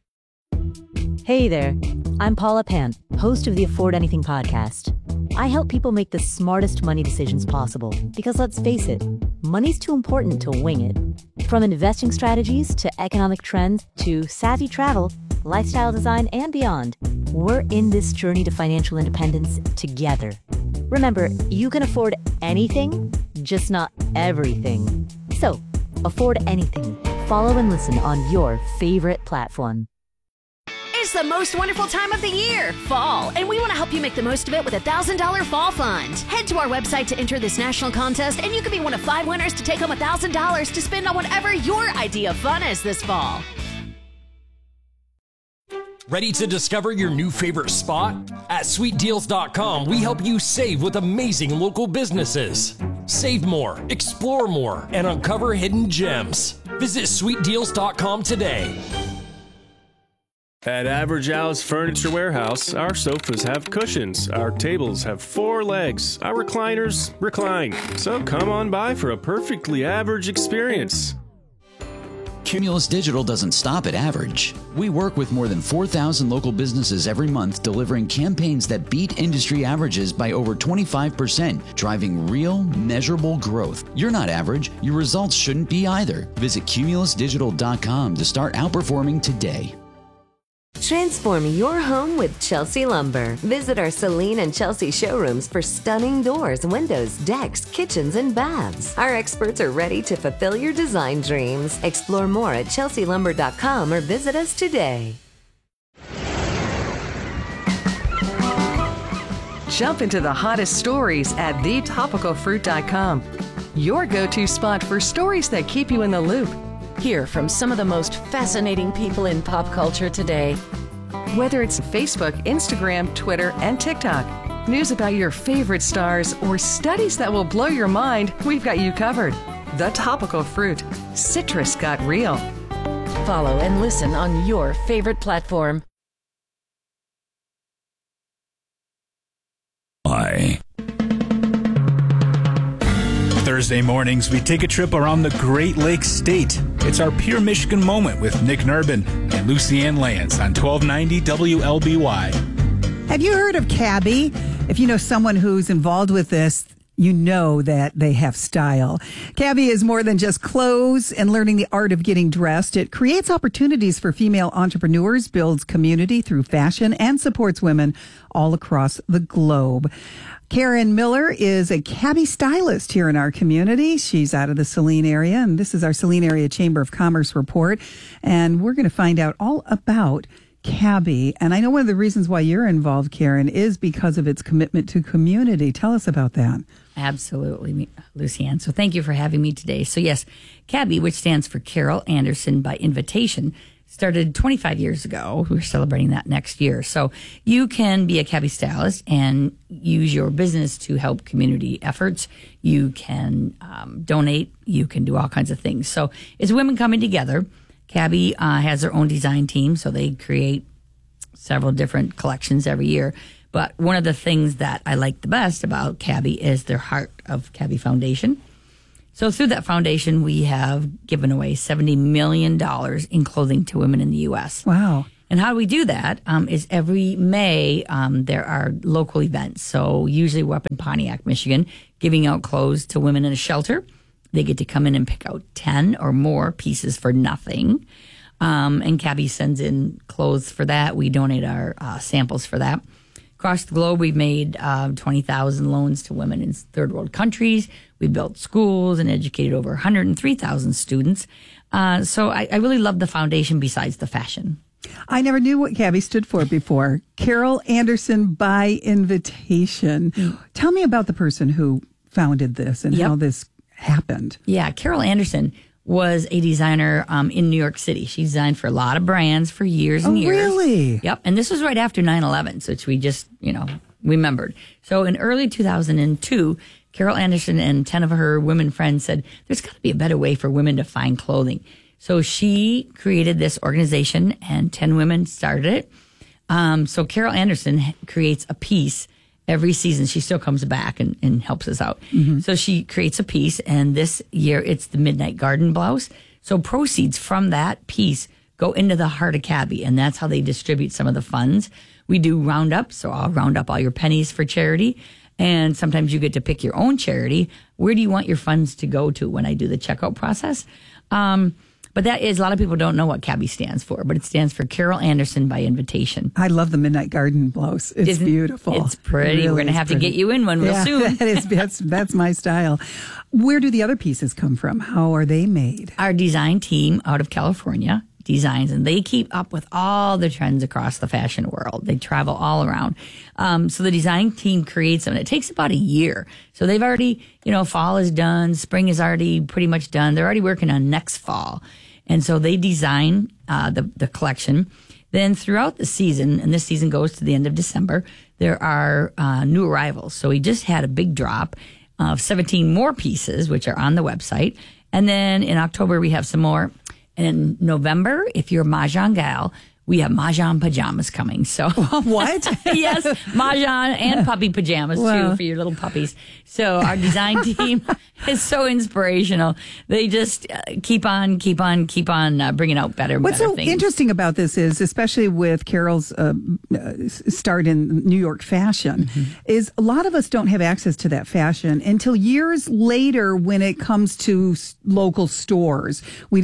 Hey there, I'm Paula Pant, host of the Afford Anything podcast. I help people make the smartest money decisions possible because let's face it, money's too important to wing it. From investing strategies to economic trends to savvy travel, lifestyle design, and beyond, we're in this journey to financial independence together. Remember, you can afford anything, just not everything. So, afford anything. Follow and listen on your favorite platform. It's the most wonderful time of the year, fall, and we want to help you make the most of it with a $1,000 fall fund. Head to our website to enter this national contest, and you could be one of 5 winners to take home $1,000 to spend on whatever your idea of fun is this fall. Ready to discover your new favorite spot? At SweetDeals.com, we help you save with amazing local businesses. Save more, explore more, and uncover hidden gems. Visit SweetDeals.com today. At Average Al's Furniture Warehouse, our sofas have cushions, our tables have 4 legs, our recliners recline. So come on by for a perfectly average experience. Cumulus Digital doesn't stop at average. We work with more than 4,000 local businesses every month, delivering campaigns that beat industry averages by over 25%, driving real, measurable growth. You're not average. Your results shouldn't be either. Visit cumulusdigital.com to start outperforming today. Transform your home with Chelsea Lumber. Visit our Celine and Chelsea showrooms for stunning doors, windows, decks, kitchens, and baths. Our experts are ready to fulfill your design dreams. Explore more at chelsealumber.com or visit us today. Jump into the hottest stories at thetopicalfruit.com. Your go-to spot for stories that keep you in the loop. Hear from some of the most fascinating people in pop culture today. Whether it's Facebook, Instagram, Twitter, and TikTok, news about your favorite stars, or studies that will blow your mind, we've got you covered. The Topical Fruit. Citrus got real. Follow and listen on your favorite platform. Thursday mornings, we take a trip around the Great Lakes State. It's our Pure Michigan Moment with Nick Nurbin and Lucy Ann Lance on 1290 WLBY. Have you heard of Cabby? If you know someone who's involved with this, you know that they have style. Cabby is more than just clothes and learning the art of getting dressed. It creates opportunities for female entrepreneurs, builds community through fashion, and supports women all across the globe. Karen Miller is a Cabby stylist here in our community. She's out of the Saline area, and this is our Saline Area Chamber of Commerce report. And we're going to find out all about Cabby. And I know one of the reasons why you're involved, Karen, is because of its commitment to community. Tell us about that. Absolutely, Lucianne. So thank you for having me today. So yes, Cabby, which stands for Carol Anderson by Invitation, started 25 years ago. We're celebrating that next year. So you can be a Cabby stylist and use your business to help community efforts. You can donate. You can do all kinds of things. So it's women coming together. Cabby has their own design team, so they create several different collections every year. But one of the things that I like the best about Cabby is their Heart of Cabby Foundation. So through that foundation, we have given away $70 million in clothing to women in the U.S. Wow. And how do we do that? Is every May, there are local events. So usually we're up in Pontiac, Michigan, giving out clothes to women in a shelter. They get to come in and pick out 10 or more pieces for nothing. And Cabby sends in clothes for that. We donate our samples for that. Across the globe, we've made 20,000 loans to women in third world countries. We built schools and educated over 103,000 students. So I really love the foundation besides the fashion. I never knew what Cabby stood for before. Carol Anderson by Invitation. Tell me about the person who founded this and how this happened. Yeah, Carol Anderson was a designer in New York City. She designed for a lot of brands for years and years. Oh, really? Yep. And this was right after 9/11, which we just, remembered. So in early 2002, Carol Anderson and 10 of her women friends said, there's got to be a better way for women to find clothing. So she created this organization and 10 women started it. So Carol Anderson creates a piece every season. She still comes back and helps us out. Mm-hmm. So she creates a piece, and this year it's the Midnight Garden blouse. So proceeds from that piece go into the Heart of Cabby, and that's how they distribute some of the funds. We do roundups, so I'll round up all your pennies for charity, and sometimes you get to pick your own charity. Where do you want your funds to go to when I do the checkout process? But that is, a lot of people don't know what Cabby stands for, but it stands for Carol Anderson by Invitation. I love the Midnight Garden blouse. It's beautiful. It's pretty. Really, we're going to have to get you in one real soon. That's my style. Where do the other pieces come from? How are they made? Our design team out of California designs, and they keep up with all the trends across the fashion world. They travel all around. So the design team creates them, and it takes about a year. So they've already, fall is done. Spring is already pretty much done. They're already working on next fall. And so they design the collection. Then throughout the season, and this season goes to the end of December, there are new arrivals. So we just had a big drop of 17 more pieces, which are on the website. And then in October, we have some more. And in November, if you're a Mahjong gal, we have Mahjong pajamas coming. So what? Yes, Mahjong and puppy pajamas too for your little puppies. So our design team is so inspirational. They just keep on bringing out better. What's so things. Interesting about this is, especially with Carol's start in New York fashion, is a lot of us don't have access to that fashion until years later when it comes to local stores.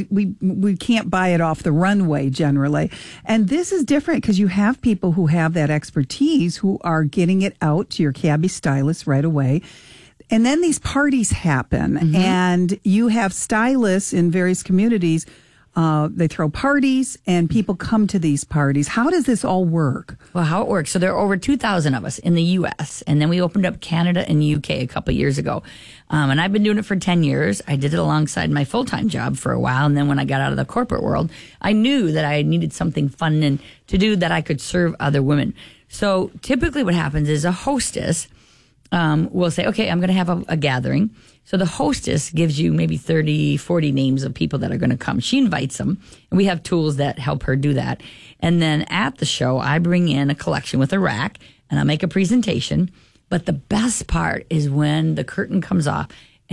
We can't buy it off the runway generally. And this is different because you have people who have that expertise who are getting it out to your Cabby stylist right away. And then these parties happen, and you have stylists in various communities. They throw parties, and people come to these parties. How does this all work? Well, how it works. So there are over 2,000 of us in the U.S., and then we opened up Canada and UK a couple of years ago. And I've been doing it for 10 years. I did it alongside my full-time job for a while, and then when I got out of the corporate world, I knew that I needed something fun and to do that I could serve other women. So typically what happens is a hostess will say, okay, I'm going to have a gathering. So the hostess gives you maybe 30, 40 names of people that are going to come. She invites them, and we have tools that help her do that. And then at the show, I bring in a collection with a rack, and I'll make a presentation. But the best part is when the curtain comes off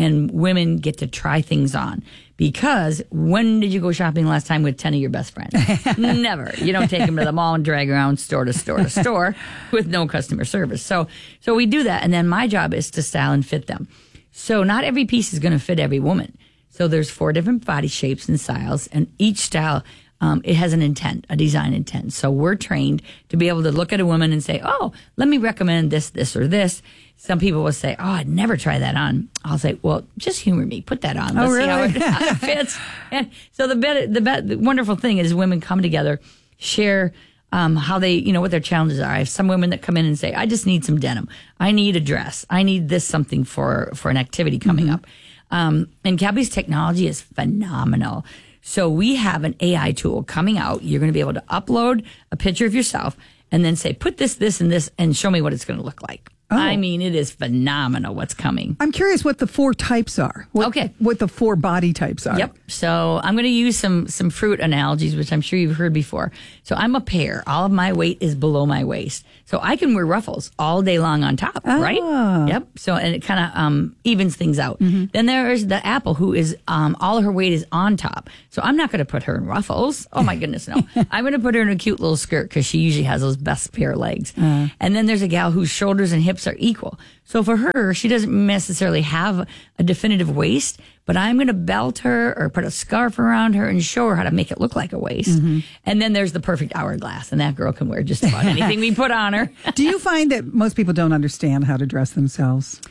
and women get to try things on. Because when did you go shopping last time with 10 of your best friends? Never. You don't take them to the mall and drag around store to store to store with no customer service. So we do that. And then my job is to style and fit them. So not every piece is going to fit every woman. So there's 4 different body shapes and styles, and each style, it has an intent, a design intent. So we're trained to be able to look at a woman and say, oh, let me recommend this, this, or this. Some people will say, oh, I'd never try that on. I'll say, well, just humor me. Put that on. Let's see how it fits. And so the wonderful thing is women come together, share how they, what their challenges are. I have some women that come in and say, I just need some denim. I need a dress. I need this something for an activity coming up. And Cabby's technology is phenomenal. So we have an AI tool coming out. You're going to be able to upload a picture of yourself and then say, put this, this, and this, and show me what it's going to look like. Oh. I mean, it is phenomenal what's coming. I'm curious what the 4 types are. What the 4 body types are. Yep. So I'm going to use some fruit analogies, which I'm sure you've heard before. So I'm a pear. All of my weight is below my waist. So I can wear ruffles all day long on top, right? Yep. So, and it kind of evens things out. Mm-hmm. Then there is the apple, who is all of her weight is on top. So I'm not going to put her in ruffles. Oh my goodness, no. I'm going to put her in a cute little skirt because she usually has those best pair of legs. And then there's a gal whose shoulders and hips are equal. So for her, she doesn't necessarily have a definitive waist, but I'm going to belt her or put a scarf around her and show her how to make it look like a waist. Mm-hmm. And then there's the perfect hourglass, and that girl can wear just about anything we put on her. Do you find that most people don't understand how to dress themselves?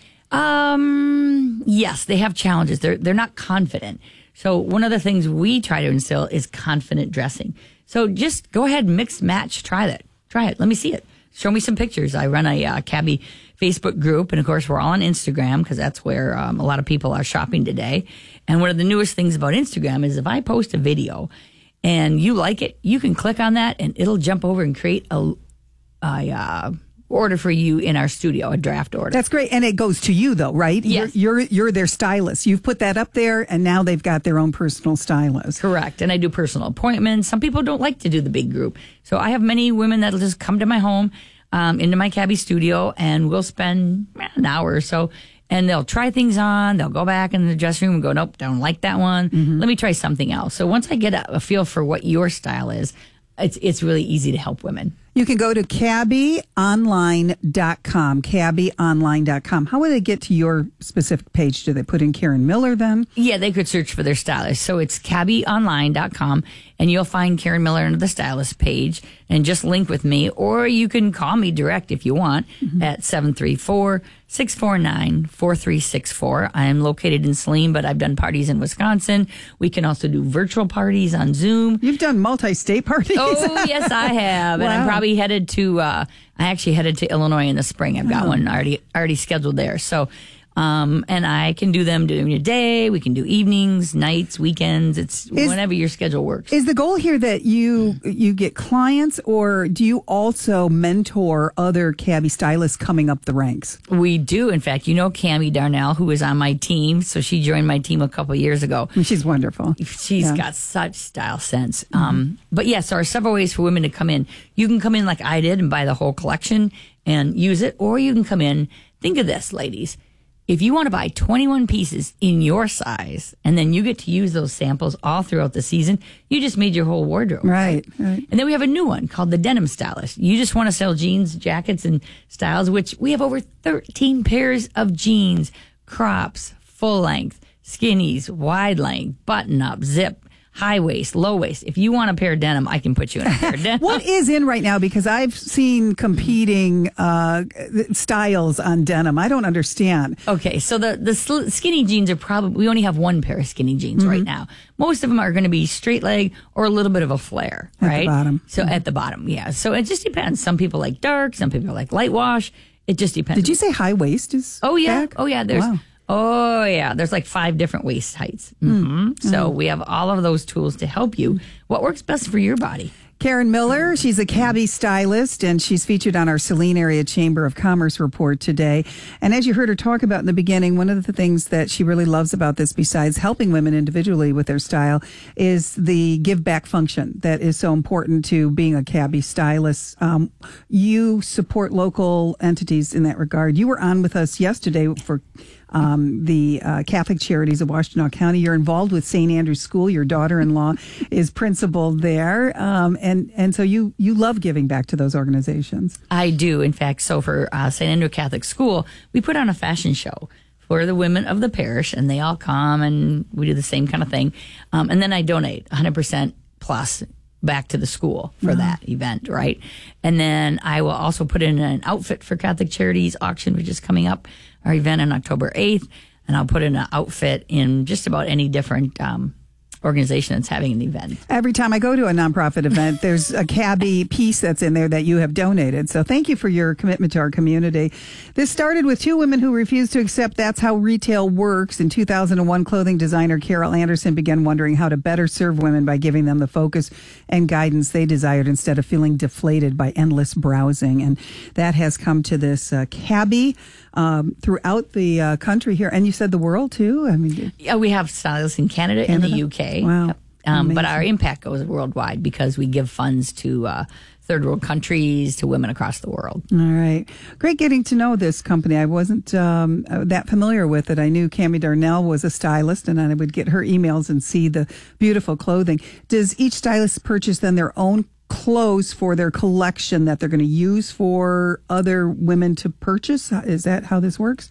Yes, they have challenges. They're not confident. So one of the things we try to instill is confident dressing. So just go ahead, mix, match, try it. Let me see it. Show me some pictures. I run a Cabby Facebook group, and of course we're all on Instagram because that's where a lot of people are shopping today. And one of the newest things about Instagram is if I post a video and you like it, you can click on that and it'll jump over and create a order for you in our studio, a draft order. That's great. And it goes to you though, right? Yes. You're their stylist. You've put that up there and now they've got their own personal stylist. Correct. And I do personal appointments. Some people don't like to do the big group. So I have many women that'll just come to my home, into my Cabby studio, and we'll spend an hour or so, and they'll try things on. They'll go back in the dressing room and go, nope, don't like that one. Mm-hmm. Let me try something else. So once I get a feel for what your style is, it's really easy to help women. You can go to cabbyonline.com, cabbyonline.com. How would they get to your specific page? Do they put in Karen Miller then? Yeah, they could search for their stylist. So it's cabbyonline.com, and you'll find Karen Miller under the stylist page and just link with me. Or you can call me direct if you want at 734-649-4364. I am located in Saline, but I've done parties in Wisconsin. We can also do virtual parties on Zoom. You've done multi-state parties? Oh, yes, I have. Wow. And I'm probably headed to, I actually headed to Illinois in the spring. I've got one already scheduled there. So, and I can do them during the day. We can do evenings, nights, weekends. It's whenever your schedule works. Is the goal here that you get clients, or do you also mentor other Cabby stylists coming up the ranks? We do. In fact, Cammie Darnell, who is on my team. So she joined my team a couple of years ago. She's wonderful. She's got such style sense. But yes, there are several ways for women to come in. You can come in like I did and buy the whole collection and use it, or you can come in. Think of this, ladies. If you want to buy 21 pieces in your size, and then you get to use those samples all throughout the season, you just made your whole wardrobe. Right. And then we have a new one called the Denim Stylist. You just want to sell jeans, jackets, and styles, which we have over 13 pairs of jeans, crops, full length, skinnies, wide length, button up, zip, high waist, low waist. If you want a pair of denim, I can put you in a pair of denim. What is in right now? Because I've seen competing styles on denim. I don't understand. Okay, so the skinny jeans are we only have one pair of skinny jeans right now. Most of them are going to be straight leg or a little bit of a flare, right? At the bottom. So at the bottom, yeah. So it just depends. Some people like dark, some people like light wash. It just depends. Did you say high waist is back? Oh, yeah. There's... Wow. Oh, yeah. There's like 5 different waist heights. So we have all of those tools to help you. What works best for your body? Karen Miller, she's a Cabby stylist, and she's featured on our Saline Area Chamber of Commerce report today. And as you heard her talk about in the beginning, one of the things that she really loves about this, besides helping women individually with their style, is the give back function that is so important to being a Cabby stylist. You support local entities in that regard. You were on with us yesterday for the Catholic Charities of Washtenaw County. You're involved with St. Andrew's School. Your daughter-in-law is principal there. And so you love giving back to those organizations. I do. In fact, so for St. Andrew Catholic School, we put on a fashion show for the women of the parish, and they all come and we do the same kind of thing. And then I donate 100% plus back to the school for that event, right? And then I will also put in an outfit for Catholic Charities auction, which is coming up, our event on October 8th. And I'll put in an outfit in just about any different organization that's having an event. Every time I go to a nonprofit event, there's a cabbie piece that's in there that you have donated. So thank you for your commitment to our community. This started with two women who refused to accept that's how retail works. In 2001, clothing designer Carol Anderson began wondering how to better serve women by giving them the focus and guidance they desired instead of feeling deflated by endless browsing. And that has come to this cabbie throughout the country here. And you said the world too? I mean, yeah, we have stylists in Canada and the UK. Wow. But our impact goes worldwide because we give funds to third world countries, to women across the world. All right. Great getting to know this company. I wasn't that familiar with it. I knew Cammie Darnell was a stylist, and I would get her emails and see the beautiful clothing. Does each stylist purchase then their own clothes for their collection that they're going to use for other women to purchase? Is that how this works?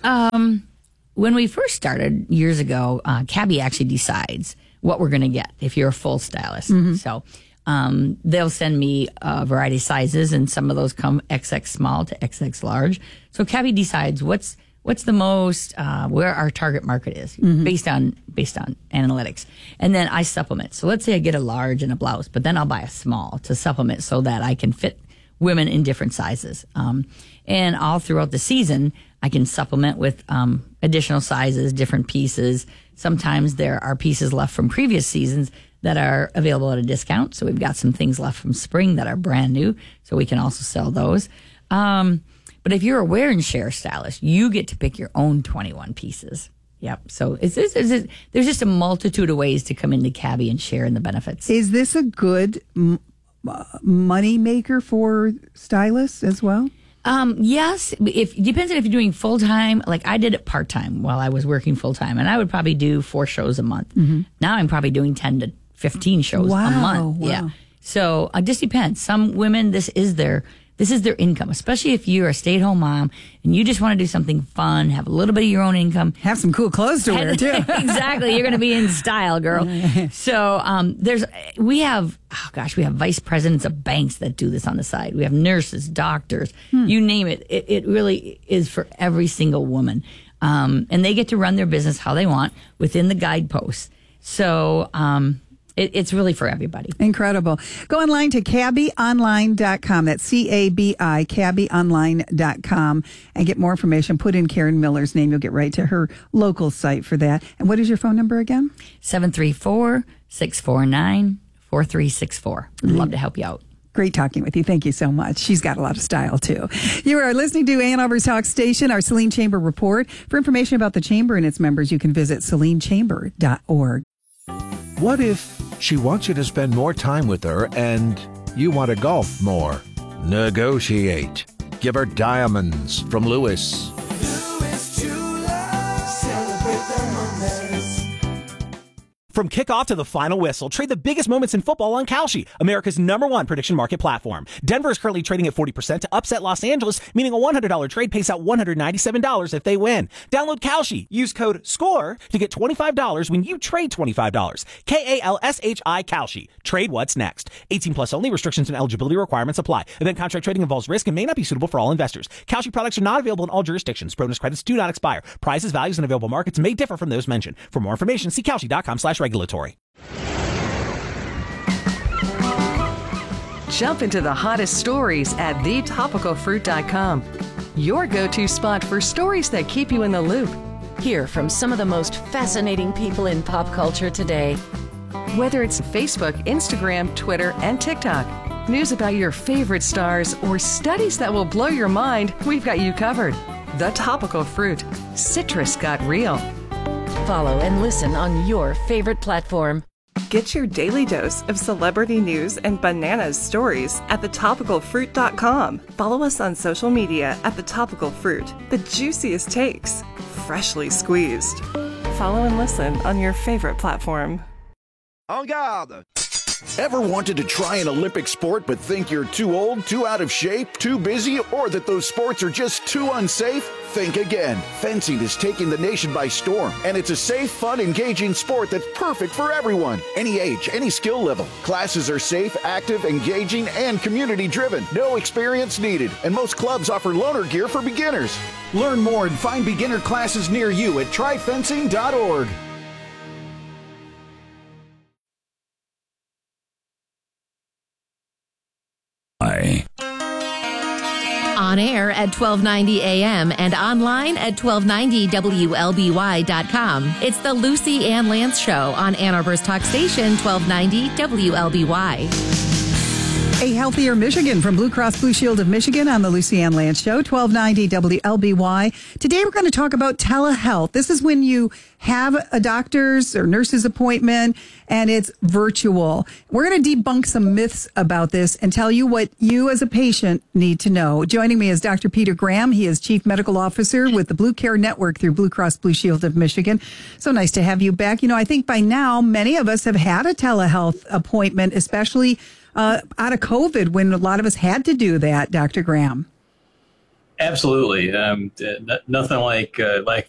When we first started years ago, Cabbie actually decides what we're going to get if you're a full stylist. Mm-hmm. So they'll send me a variety of sizes, and some of those come XX small to XX large. So Cabbie decides what's the most where our target market is based on analytics, and then I supplement. So let's say I get a large and a blouse, but then I'll buy a small to supplement so that I can fit women in different sizes. And all throughout the season, I can supplement with additional sizes, different pieces. Sometimes there are pieces left from previous seasons that are available at a discount. So we've got some things left from spring that are brand new, so we can also sell those. But if you're a wear and share stylist, you get to pick your own 21 pieces. Yep. So there's just a multitude of ways to come into Cabbie and share in the benefits. Is this a good money maker for stylists as well? Yes. It depends on if you're doing full time. Like I did it part time while I was working full time, and I would probably do 4 shows a month. Mm-hmm. Now I'm probably doing 10 to 15 shows a month. Wow. Yeah. So it just depends. Some women, this is their income, especially if you're a stay-at-home mom and you just want to do something fun, have a little bit of your own income. Have some cool clothes to wear, too. Exactly. You're going to be in style, girl. So we have vice presidents of banks that do this on the side. We have nurses, doctors, you name it. It really is for every single woman. And they get to run their business how they want within the guideposts. So it's really for everybody. Incredible. Go online to cabbieonline.com. That's CABI, cabbieonline.com, and get more information. Put in Karen Miller's name. You'll get right to her local site for that. And what is your phone number again? 734-649-4364. We'd love to help you out. Great talking with you. Thank you so much. She's got a lot of style, too. You are listening to Ann Arbor's Talk Station, our Saline Chamber Report. For information about the Chamber and its members, you can visit salinechamber.org. What if she wants you to spend more time with her and you want to golf more? Negotiate. Give her diamonds from Lewis. From kickoff to the final whistle, trade the biggest moments in football on Kalshi, America's #1 prediction market platform. Denver is currently trading at 40% to upset Los Angeles, meaning a $100 trade pays out $197 if they win. Download Kalshi. Use code SCORE to get $25 when you trade $25. KALSHI Kalshi. Trade what's next. 18 plus only. Restrictions and eligibility requirements apply. Event contract trading involves risk and may not be suitable for all investors. Kalshi products are not available in all jurisdictions. Bonus credits do not expire. Prices, values, and available markets may differ from those mentioned. For more information, see Kalshi.com/regulatory. Jump into the hottest stories at thetopicalfruit.com. Your go-to spot for stories that keep you in the loop. Hear from some of the most fascinating people in pop culture today. Whether it's Facebook, Instagram, Twitter, and TikTok, news about your favorite stars, or studies that will blow your mind, we've got you covered. The Topical Fruit. Citrus got real. Follow and listen on your favorite platform. Get your daily dose of celebrity news and bananas stories at thetopicalfruit.com. Follow us on social media at The Topical Fruit. The juiciest takes, freshly squeezed. Follow and listen on your favorite platform. En garde! Ever wanted to try an Olympic sport but think you're too old, too out of shape, too busy, or that those sports are just too unsafe? Think again. Fencing is taking the nation by storm, and it's a safe, fun, engaging sport that's perfect for everyone. Any age, any skill level. Classes are safe, active, engaging, and community-driven. No experience needed, and most clubs offer loaner gear for beginners. Learn more and find beginner classes near you at tryfencing.org. On air at 1290 AM and online at 1290WLBY.com. It's the Lucy Ann Lance Show on Ann Arbor's talk station, 1290 WLBY. A Healthier Michigan from Blue Cross Blue Shield of Michigan on the Lucy Ann Lance Show, 1290 WLBY. Today we're going to talk about telehealth. This is when you have a doctor's or nurse's appointment and it's virtual. We're going to debunk some myths about this and tell you what you as a patient need to know. Joining me is Dr. Peter Graham. He is Chief Medical Officer with the Blue Care Network through Blue Cross Blue Shield of Michigan. So nice to have you back. You know, I think by now many of us have had a telehealth appointment, especially out of COVID, when a lot of us had to do that, Dr. Graham. Absolutely. Nothing like